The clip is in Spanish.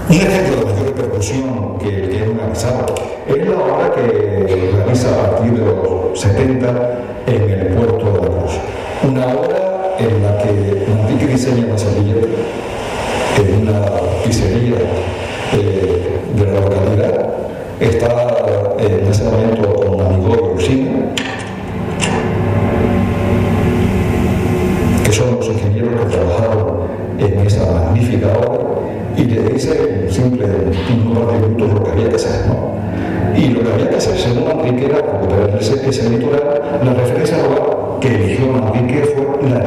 Un ejemplo de mayor repercusión que hemos analizado es la obra que realiza a partir de los 70 en el puerto de la Cruz. Una obra en la que Manrique diseña una servilleta en una pizzería de la localidad. Está en ese momento con Amigó y Usina, que son los ingenieros que trabajaron en esa magnífica obra, y le dice en simple un par de minutos lo que había que hacer, ¿no? Y lo que había que hacer, según Manrique, era recuperar ese litoral. La referencia lugar que eligió Manrique fue la